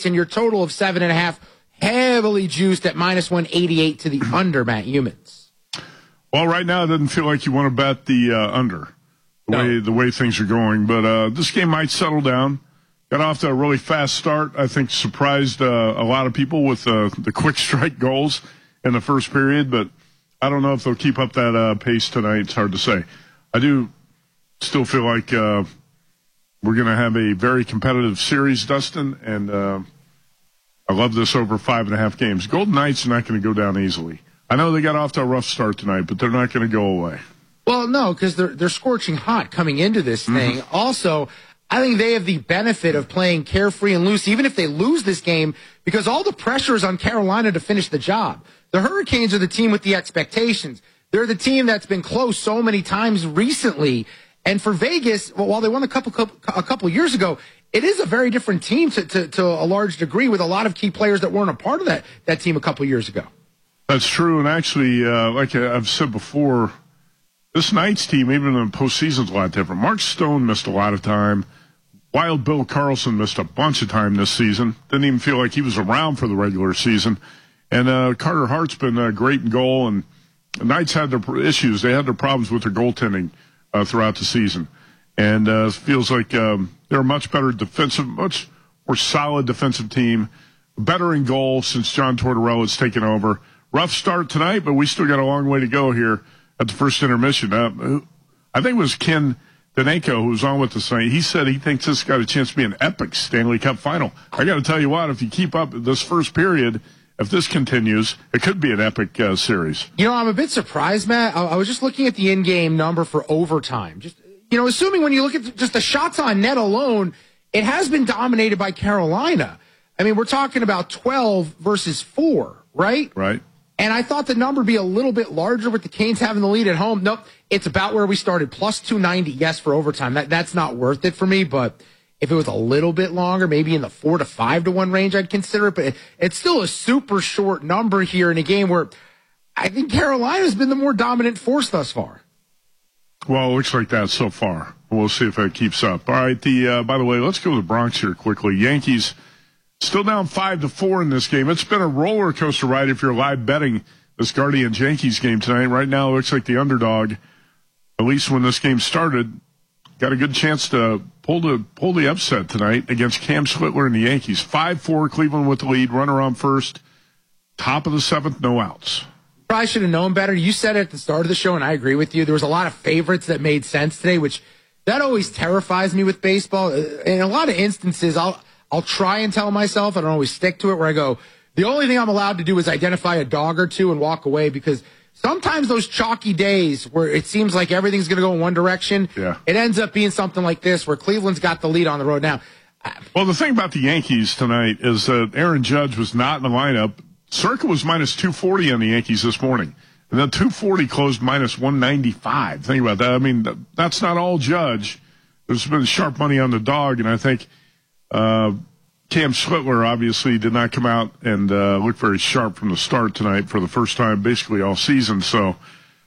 and your total of 7.5 heavily juiced at -188 to the under, Matt Humans. Well, right now it doesn't feel like you want to bet the under the way things are going. But this game might settle down. Got off to a really fast start. I think surprised a lot of people with the quick strike goals in the first period. But I don't know if they'll keep up that pace tonight. It's hard to say. I do still feel like we're going to have a very competitive series, Dustin, and I love this over 5.5 games. Golden Knights are not going to go down easily. I know they got off to a rough start tonight, but they're not going to go away. Well, no, because they're scorching hot coming into this thing. Also, I think they have the benefit of playing carefree and loose, even if they lose this game, because all the pressure is on Carolina to finish the job. The Hurricanes are the team with the expectations. They're the team that's been close so many times recently. And for Vegas, while they won a couple years ago, it is a very different team to a large degree, with a lot of key players that weren't a part of that team a couple years ago. That's true. And actually, like I've said before, this Knights team, even in the postseason, is a lot different. Mark Stone missed a lot of time. Wild Bill Carlson missed a bunch of time this season. Didn't even feel like he was around for the regular season. And Carter Hart's been great in goal. And the Knights had their issues. They had their problems with their goaltending throughout the season. And it feels like they're a much better defensive, much more solid defensive team. Better in goal since John Tortorella's taken over. Rough start tonight, but we still got a long way to go here at the first intermission. I think it was Ken Danenko who was on with us tonight. He said he thinks this got a chance to be an epic Stanley Cup final. I got to tell you what, if you keep up this first period, if this continues, it could be an epic series. You know, I'm a bit surprised, Matt. I was just looking at the in-game number for overtime. Just, you know, assuming when you look at just the shots on net alone, it has been dominated by Carolina. I mean, we're talking about 12 versus 4, right? Right. And I thought the number would be a little bit larger with the Canes having the lead at home. Nope, it's about where we started, plus 290, yes, for overtime. That's not worth it for me, but if it was a little bit longer, maybe in the 4 to 5 to 1 range, I'd consider it. But it's still a super short number here in a game where I think Carolina's been the more dominant force thus far. Well, it looks like that so far. We'll see if that keeps up. All right, by the way, let's go to the Bronx here quickly. Yankees still down 5-4 in this game. It's been a roller coaster ride if you're live betting this Guardians-Yankees game tonight. Right now, it looks like the underdog, at least when this game started, got a good chance to pull the upset tonight against Cam Schlittler and the Yankees. 5-4, Cleveland with the lead, runner on first, top of the 7th, no outs. Probably should have known better. You said it at the start of the show, and I agree with you. There was a lot of favorites that made sense today, which that always terrifies me with baseball. In a lot of instances, I'll try and tell myself, I don't always stick to it, where I go, the only thing I'm allowed to do is identify a dog or two and walk away, because sometimes those chalky days where it seems like everything's going to go in one direction, it ends up being something like this where Cleveland's got the lead on the road now. Well, the thing about the Yankees tonight is that Aaron Judge was not in the lineup. Circa was minus 240 on the Yankees this morning. And then 240 closed minus 195. Think about that. I mean, that's not all Judge. There's been sharp money on the dog, and I think Cam Schlittler obviously did not come out and look very sharp from the start tonight for the first time basically all season. So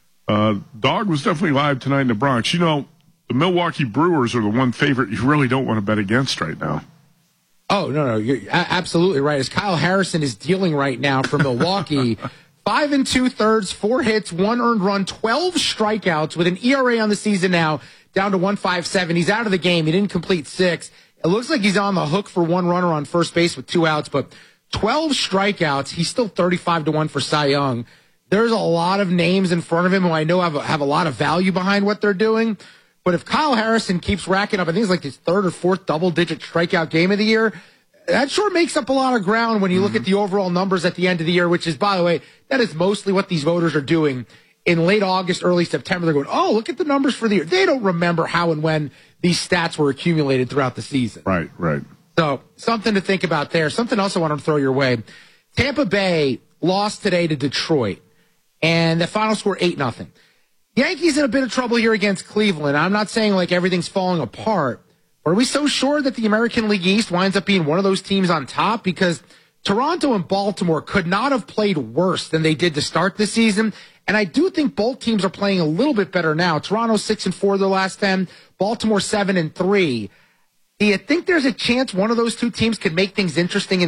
dog was definitely live tonight in the Bronx. You know, the Milwaukee Brewers are the one favorite you really don't want to bet against right now. Oh, no, you're absolutely right. As Kyle Harrison is dealing right now for Milwaukee, 5 2/3, 4 hits, 1 earned run, 12 strikeouts with an ERA on the season now down to 1.57. He's out of the game. He didn't complete 6. It looks like he's on the hook for 1 runner on first base with 2 outs, but 12 strikeouts. He's still 35 to 1 for Cy Young. There's a lot of names in front of him who I know have a lot of value behind what they're doing. But if Kyle Harrison keeps racking up, I think it's like his 3rd or 4th double-digit strikeout game of the year, that sure makes up a lot of ground when you look at the overall numbers at the end of the year, which is, by the way, that is mostly what these voters are doing. In late August, early September, they're going, oh, look at the numbers for the year. They don't remember how and when these stats were accumulated throughout the season. Right. So something to think about there. Something else I want to throw your way. Tampa Bay lost today to Detroit, and the final score 8-0. Yankees in a bit of trouble here against Cleveland. I'm not saying like everything's falling apart, but are we so sure that the American League East winds up being one of those teams on top? Because Toronto and Baltimore could not have played worse than they did to start the season. And I do think both teams are playing a little bit better now. Toronto 6-4 their last 10, Baltimore 7-3. Do you think there's a chance one of those two teams could make things interesting in